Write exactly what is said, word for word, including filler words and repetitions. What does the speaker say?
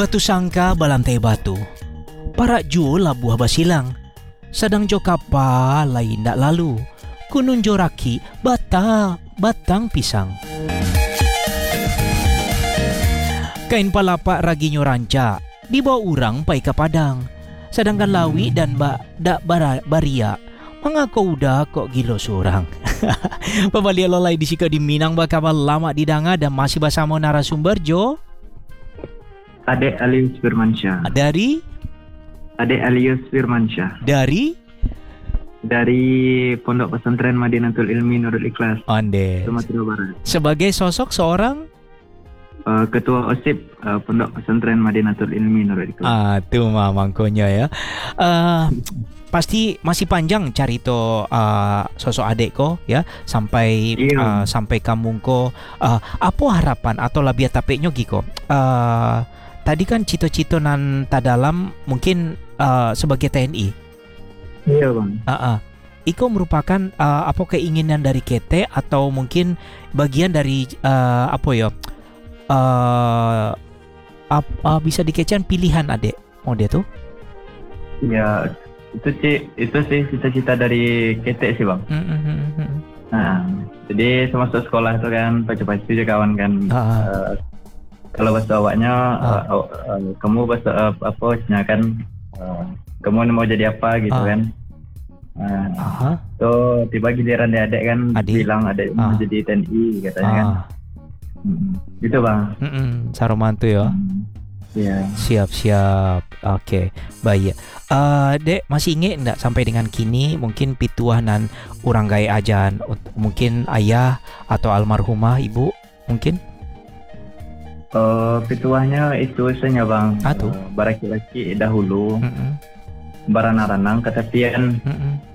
Batu sangka balantai batu. Para jo lah buah basilang. Sedang jo kapal lain ndak lalu. Kunun jo raki bata batang pisang. Kain palapa raginyo ranca dibawa orang pai ke Padang. Sedangkan Lawi dan Mbak Dak bara, Baria mengaku udah kok gilo seorang. Pembalian lolai di sika di Minang bakal lama di danga dan masih bersama narasumber Jo. Ade Alius Firmansyah. Dari Ade Alius Firmansyah. dari Dari Pondok Pesantren Madinatul Ilmi Nurul Ikhlas, Ande. Sumatera Barat. Sebagai sosok seorang Uh, Ketua O S I P uh, Pondok Pesantren Madinatul Ilmi Nurul Ikhlas. ah tu mamangkonya ya. Uh, pasti masih panjang cari to uh, sosok adik ko ya sampai uh, Iya. sampai kampung ko. Uh, apa harapan atau labia tapeknya giko? Uh, tadi kan cito-cito nan tadalam mungkin uh, sebagai T N I. Iya bang. Uh, uh. Iko merupakan uh, apa keinginan dari Kete atau mungkin bagian dari uh, apa ya? Uh, ap, uh, bisa dikecen pilihan adek mau dia tuh. Ya itu sih itu sih cita-cita dari Kete sih bang. Mm-hmm. Nah, jadi semasa sekolah itu kan pacu-pacu aja kawan kan. Ah. Uh, kalau bahasa awaknya Ah. uh, uh, kamu bahasa uh, apa nya kan uh, kamu mau jadi apa gitu Ah. kan. Nah, Aha. so tiba giliran dia adik kan Adik. bilang adik Ah. mau jadi T N I katanya kan. Ah. Hmm, gitu bang. Mm-mm. Saromantu ya. Hmm, Iya. Siap-siap. Oke, baik. Uh, Dek masih ingat enggak sampai dengan kini mungkin pituahan orang gaya ajan ut- mungkin ayah atau almarhumah ibu mungkin? Uh, pituahnya itu senya bang. Ah, tuh. Uh, baraki-laki dahulu Mm-mm. baranang-ranang ketepian Mm-mm.